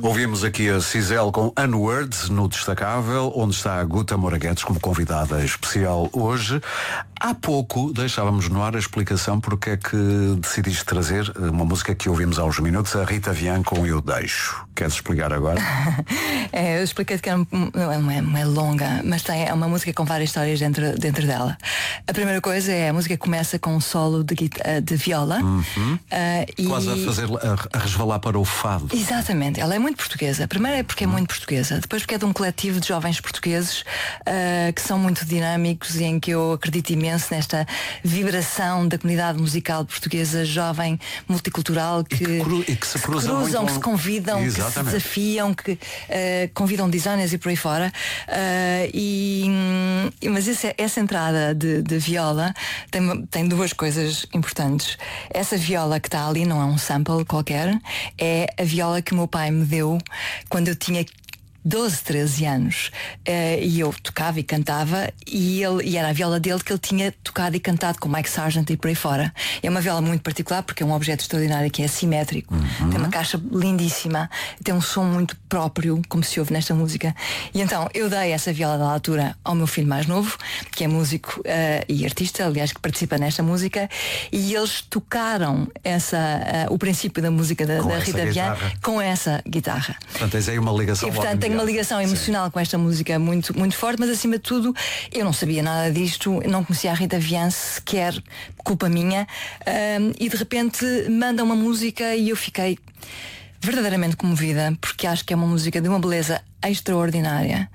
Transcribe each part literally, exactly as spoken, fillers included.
Ouvimos aqui a Cisel com Unwords no Destacável, onde está a Guta Moraguetes como convidada especial hoje. Há pouco deixávamos no ar a explicação porque é que decidiste trazer uma música que ouvimos há uns minutos, a Rita Vian com Eu Deixo. Queres explicar agora? É, eu expliquei que não é, não é longa, mas tem, é uma música com várias histórias dentro, dentro dela. A primeira coisa é a música começa com um solo de, de viola. Uhum. Uh, Quase e... a fazer a, a resvalar para o fado. Exatamente, ela é muito portuguesa. Primeiro é porque é muito portuguesa, depois porque é de um coletivo de jovens portugueses uh, que são muito dinâmicos e em que eu acredito imenso nesta vibração da comunidade musical portuguesa jovem, multicultural, que, e que, cru, e que se, que se cruzam, cruzam, muito... que se convidam, Exatamente. que se desafiam, que uh, convidam designers e por aí fora. Uh, e, mas essa, essa entrada de, de viola tem, tem duas coisas importantes. Essa viola que está ali não é um sample qualquer, é a viola que o meu pai me deu quando eu tinha doze, treze anos, uh, e eu tocava e cantava e, ele, e era a viola dele que ele tinha tocado e cantado com Mike Sargent e por aí fora. É uma viola muito particular porque é um objeto extraordinário que é assimétrico, uhum. Tem uma caixa lindíssima, tem um som muito próprio, como se ouve nesta música. E então eu dei essa viola da altura ao meu filho mais novo, que é músico uh, e artista, aliás, que participa nesta música, e eles tocaram essa, uh, o princípio da música da, da Rita Vian com essa guitarra. Portanto, tens aí uma ligação. E, portanto, tenho uma ligação emocional, sim, com esta música muito, muito forte, mas acima de tudo eu não sabia nada disto, não conhecia a Rita Vian sequer, culpa minha, um, e de repente manda uma música e eu fiquei verdadeiramente comovida, porque acho que é uma música de uma beleza extraordinária.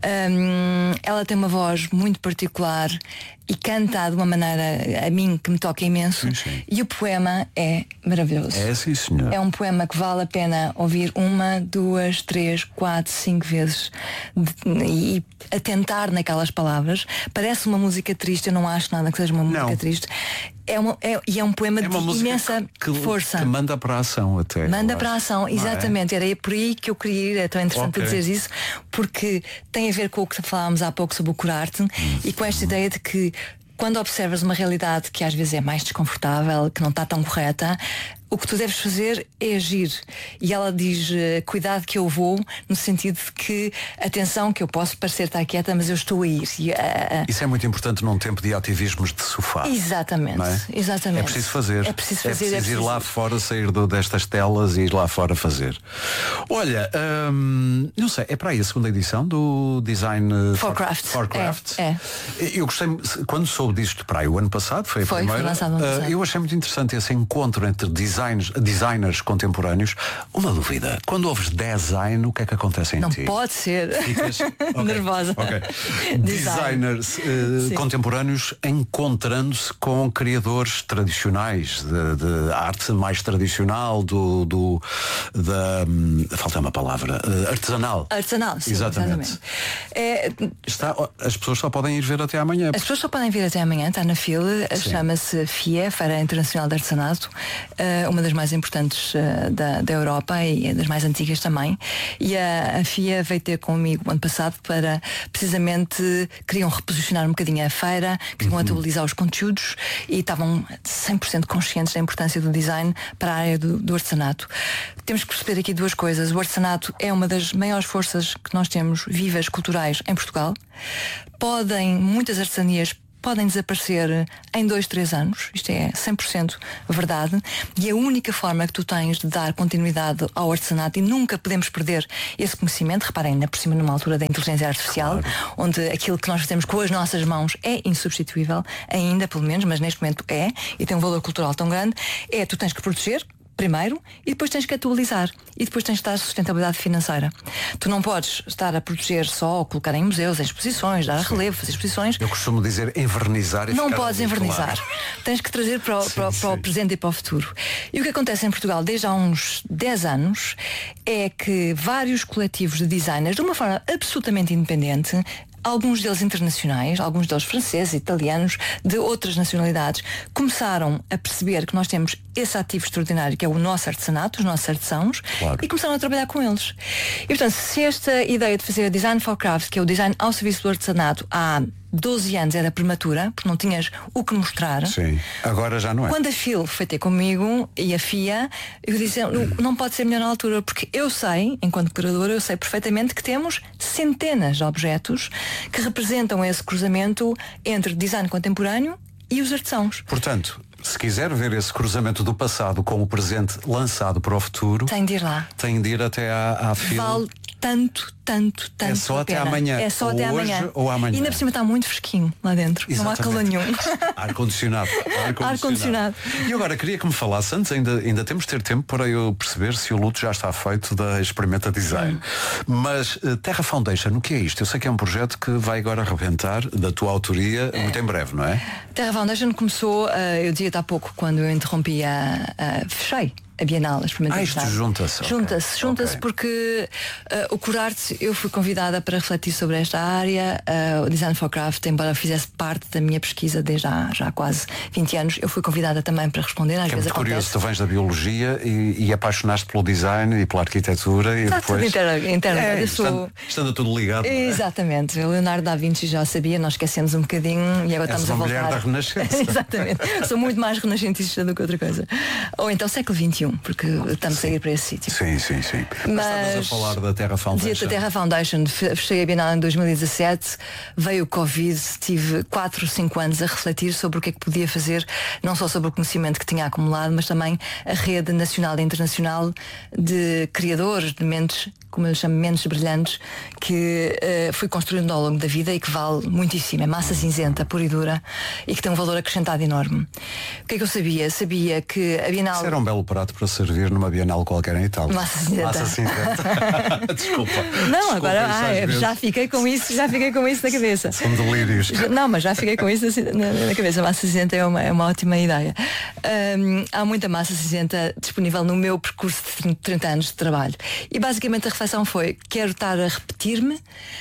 Um, ela tem uma voz muito particular e canta de uma maneira a mim que me toca imenso. Sim, sim. E o poema é maravilhoso. É, sim, senhor. É um poema que vale a pena ouvir uma, duas, três, quatro, cinco vezes e atentar naquelas palavras. Parece uma música triste, eu não acho nada que seja uma música não. triste. É uma, é, e é um poema é uma de imensa que, força. Que manda para a ação até. Manda para a ação, exatamente. É? Era por aí que eu queria ir. É tão interessante okay. dizer isso, porque tem a ver com o que falámos há pouco sobre o curar-te hum. e com esta hum. ideia de que quando observas uma realidade que às vezes é mais desconfortável, que não está tão correta, o que tu deves fazer é agir. E ela diz, cuidado que eu vou, no sentido de que, atenção, que eu posso parecer estar quieta, mas eu estou a ir. E, uh, Isso é muito importante num tempo de ativismos de sofá. Exatamente, é? exatamente. É preciso fazer. É preciso fazer. É preciso, é preciso ir lá fora, sair do, destas telas e ir lá fora fazer. Olha, hum, não sei, é para aí a segunda edição do Design for Craft. For Craft. É, é. Eu gostei, quando soube disto para aí o ano passado, foi a foi, primeira. Foi lançado ano uh, eu achei muito interessante esse encontro entre design Designers, designers contemporâneos. Uma dúvida, quando ouves design, o que é que acontece em não ti? Não pode ser. Ficas okay. nervosa. Okay. Designers uh, contemporâneos encontrando-se com criadores tradicionais de, de arte mais tradicional, do, do da falta uma palavra, uh, artesanal. Artesanal, sim, exatamente. exatamente. É, Está, as pessoas só podem ir ver até amanhã. As pessoas só podem vir até amanhã, está na fila, chama-se F I E, Feira Internacional de Artesanato, uma das mais importantes da, da Europa e das mais antigas também. E a, a F I E veio ter comigo ano passado para, precisamente, queriam reposicionar um bocadinho a feira, queriam uhum. atualizar os conteúdos e estavam cem por cento conscientes da importância do design para a área do, do artesanato. Temos que perceber aqui duas coisas. O artesanato é uma das maiores forças que nós temos vivas, culturais, em Portugal. Podem, muitas artesanias podem desaparecer em dois, três anos. Isto é cem por cento verdade. E a única forma que tu tens de dar continuidade ao artesanato, e nunca podemos perder esse conhecimento, reparem, ainda por cima numa altura da inteligência artificial, claro. Onde aquilo que nós fazemos com as nossas mãos é insubstituível, ainda pelo menos, mas neste momento é, e tem um valor cultural tão grande, é tu tens que proteger primeiro e depois tens que atualizar e depois tens de dar sustentabilidade financeira. Tu não podes estar a proteger só ou colocar em museus, em exposições, dar a relevo, fazer exposições. Eu costumo dizer envernizar e não podes envernizar. Claro. Tens que trazer para o, sim, para, para o presente e para o futuro. E o que acontece em Portugal desde há uns dez anos é que vários coletivos de designers, de uma forma absolutamente independente, alguns deles internacionais, alguns deles franceses, italianos, de outras nacionalidades, começaram a perceber que nós temos esse ativo extraordinário que é o nosso artesanato, os nossos artesãos, claro. E começaram a trabalhar com eles. E portanto, se esta ideia de fazer design for craft, que é o design ao serviço do artesanato, há doze anos era prematura, porque não tinhas o que mostrar. Sim, agora já não é. Quando a Phil foi ter comigo e a F I A, eu disse, não, não pode ser melhor na altura, porque eu sei, enquanto curadora, eu sei perfeitamente que temos centenas de objetos que representam esse cruzamento entre design contemporâneo e os artesãos. Portanto, se quiser ver esse cruzamento do passado com o presente lançado para o futuro, tem de ir lá. Tem de ir até à, à Phil. Vale tanto, tanto, tanto. É só até amanhã. É só até hoje amanhã. Ou amanhã. E ainda por cima está muito fresquinho lá dentro. Exatamente. Não há calor nenhum. Ar-condicionado. Ar-condicionado. Ar-condicionado. E agora queria que me falasse, antes ainda, ainda temos de ter tempo para eu perceber se o luto já está feito da Experimenta Design. Hum. Mas uh, Terra Foundation, o que é isto? Eu sei que é um projeto que vai agora arrebentar da tua autoria é. muito em breve, não é? Terra Foundation começou, uh, eu dizia-te há pouco, quando eu interrompi a... a fechei a Bienal, a Experimenta Ah, isto Design. junta-se. Junta-se, okay. junta-se okay. porque uh, o Curarte, eu fui convidada para refletir sobre esta área. Uh, o Design for Craft, embora fizesse parte da minha pesquisa desde há, já há quase vinte anos, eu fui convidada também para responder. Às que vezes é muito acontece. Curioso, tu vens da biologia e, e apaixonaste pelo design e pela arquitetura e Está depois... tudo interno, interno. É, eu sou... estando, estando tudo ligado. Exatamente. O Leonardo da Vinci já sabia, nós esquecemos um bocadinho e agora És estamos a voltar. mulher da Renascença. Exatamente. Sou muito mais renascentista do que outra coisa. Ou então século vinte e um, porque estamos a ir para esse sítio. Sim, sim, sim. Mas, Mas estavas a falar da Terra Foundation. Dizia-te a Terra Foundation, fechei a Bienal em dois mil e dezassete, veio o Covid, tive quatro, cinco anos a refletir sobre o que é que podia fazer, não só sobre o conhecimento que tinha acumulado, mas também a rede nacional e internacional de criadores, de mentes, como eu chamo, mentes brilhantes, que uh, fui construindo ao longo da vida e que vale muitíssimo. É massa cinzenta, pura e dura, e que tem um valor acrescentado enorme. O que é que eu sabia? Sabia que a Bienal... Isso era um belo prato para servir numa Bienal qualquer em Itália. Massa cinzenta. Massa cinzenta. Desculpa. Não, Desculpa, agora ah, já fiquei com isso, já fiquei com isso na cabeça. São delírios. Não, mas já fiquei com isso na, na cabeça. Massa cinzenta é uma, é uma ótima ideia. Um, há muita massa cinzenta disponível no meu percurso de trinta anos de trabalho. E basicamente a reflexão foi, quero estar a repetir-me.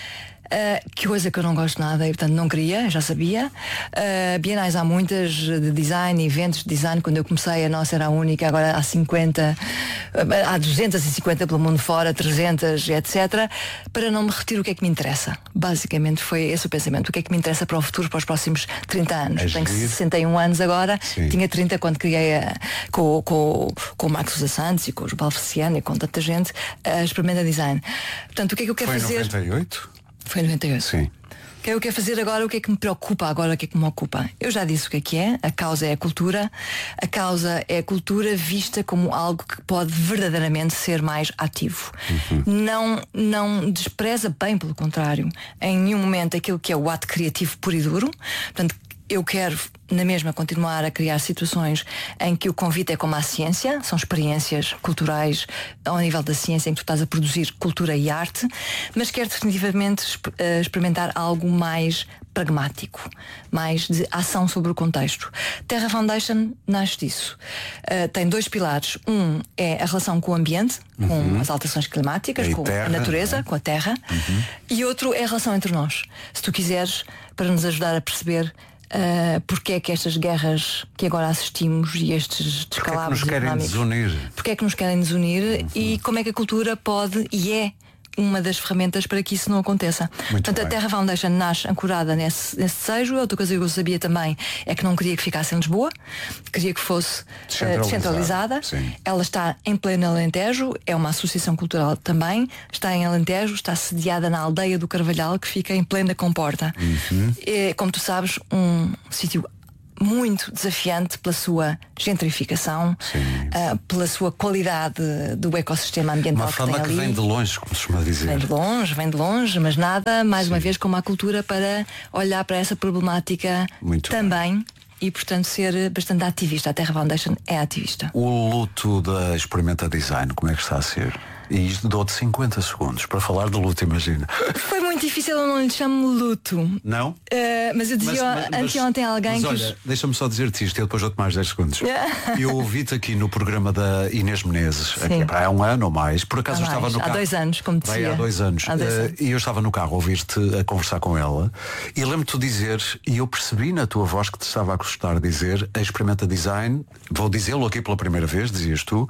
Uh, que coisa que eu não gosto nada e portanto não queria, já sabia. uh, Bienais há muitas de design, eventos de design. Quando eu comecei a nossa era a única, agora há cinquenta, uh, há duzentas e cinquenta pelo mundo fora, trezentas, etcétera. Para não me retirar o que é que me interessa. Basicamente foi esse o pensamento. O que é que me interessa para o futuro, para os próximos trinta anos. É Tenho giro. sessenta e um anos agora. Sim. Tinha trinta quando criei a, com, com, com o Max Sousa Santos e com o João Feliciano e com tanta gente a Experimenta Design. Portanto, o que é que eu quero Foi em fazer? noventa e oito? Foi em noventa e oito. Sim. O que é que eu quero fazer agora? O que é que me preocupa agora? O que é que me ocupa? Eu já disse o que é que é. A causa é a cultura. A causa é a cultura vista como algo que pode verdadeiramente ser mais ativo. Uhum. Não, não despreza, bem pelo contrário, em nenhum momento aquilo que é o ato criativo puro e duro. Portanto, eu quero, na mesma, continuar a criar situações em que o convite é como a ciência, são experiências culturais ao nível da ciência em que tu estás a produzir cultura e arte, mas quero definitivamente experimentar algo mais pragmático, mais de ação sobre o contexto. Terra Foundation nasce disso. Uh, tem dois pilares. Um é a relação com o ambiente, com uhum. as alterações climáticas, e com terra, a natureza, é? com a terra. Uhum. E outro é a relação entre nós. Se tu quiseres, para nos ajudar a perceber Uh, porque é que estas guerras que agora assistimos e estes descalabros porque é que nos querem desunir? Porque é que nos querem desunir uhum. e como é que a cultura pode e é uma das ferramentas para que isso não aconteça. Muito Portanto, bem. a Terra Foundation nasce ancorada nesse, nesse desejo. Outra coisa que eu sabia também é que não queria que ficasse em Lisboa, queria que fosse uh, descentralizada. Sim. Ela está em pleno Alentejo, é uma associação cultural também, está em Alentejo, está sediada na aldeia do Carvalhal, que fica em plena Comporta. Uhum. É, como tu sabes, um sítio muito desafiante pela sua gentrificação, uh, pela sua qualidade do ecossistema ambiental. Uma fama que, tem que ali. vem de longe, como se costuma dizer. Vem de longe, vem de longe, mas nada, mais Sim. uma vez, como a cultura para olhar para essa problemática muito também. Bem. E, portanto, ser bastante ativista. A Terra Foundation é ativista. O luto da Experimenta Design, como é que está a ser? E isto dou-te cinquenta segundos para falar do luto, imagina. Foi muito difícil, eu não lhe chamo luto. Não? Uh, mas eu dizia mas, mas, anteontem a alguém mas que... olha, os... deixa-me só dizer-te isto, eu depois dou-te mais dez segundos. Eu ouvi-te aqui no programa da Inês Menezes, aqui, há um ano ou mais. Por acaso eu estava no carro. Há dois anos, como dizia. Vai, há dois anos. Há dois anos. Uh, e eu estava no carro a ouvir-te a conversar com ela. E lembro-te de dizer, e eu percebi na tua voz que te estava a gostar de dizer, a Experimenta Design, vou dizê-lo aqui pela primeira vez, dizias tu,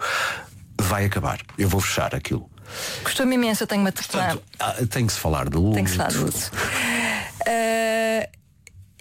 vai acabar. Eu vou fechar aquilo. Gostou-me imenso, eu tenho uma... Portanto, tem que se falar do luto. Tem que se falar do luto. Uh,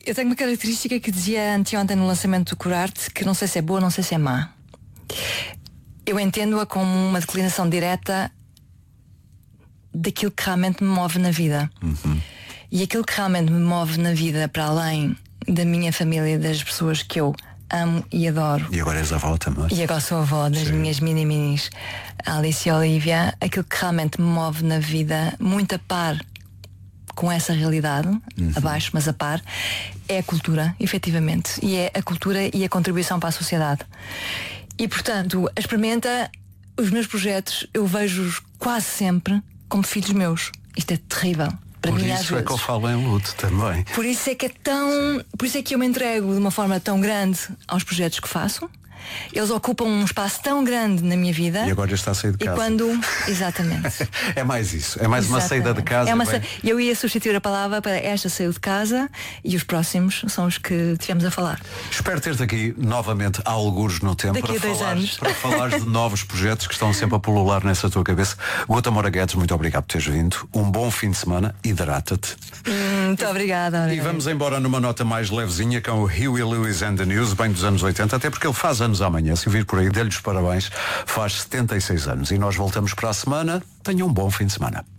Eu tenho uma característica que dizia anteontem no lançamento do Curarte, que não sei se é boa, não sei se é má. Eu entendo-a como uma declinação direta daquilo que realmente me move na vida. Uhum. E aquilo que realmente me move na vida, para além da minha família, das pessoas que eu amo e adoro. E agora és avó também. E agora sou avó das Sim. minhas mini-minis, Alice e Olivia. Aquilo que realmente me move na vida, muito a par com essa realidade, uhum. abaixo, mas a par, é a cultura, efetivamente. E é a cultura e a contribuição para a sociedade. E, portanto, a Experimenta, os meus projetos, eu vejo-os quase sempre como filhos meus. Isto é terrível. Para por mim, isso às é vezes. que eu falo em luto também. Por isso é que é tão. Por isso é que eu me entrego de uma forma tão grande aos projetos que faço. Eles ocupam um espaço tão grande na minha vida. E agora está a sair de casa. E quando. Exatamente. É mais isso. É mais Exatamente. Uma saída de casa. É uma bem... sa... Eu ia substituir a palavra para esta saiu de casa e os próximos são os que tivemos a falar. Espero ter-te aqui novamente há algures no tempo Daqui para a dois falar, anos. para falar de novos projetos que estão sempre a pulular nessa tua cabeça. Guta Moraguetes, muito obrigado por teres vindo. Um bom fim de semana. Hidrata-te. Hum, muito obrigada. E vamos embora numa nota mais levezinha com o Huey Lewis and the News, bem dos anos oitenta, até porque ele faz anos amanhã. Se vir por aí, dê-lhe os parabéns. Faz setenta e seis anos. E nós voltamos para a semana. Tenha um bom fim de semana.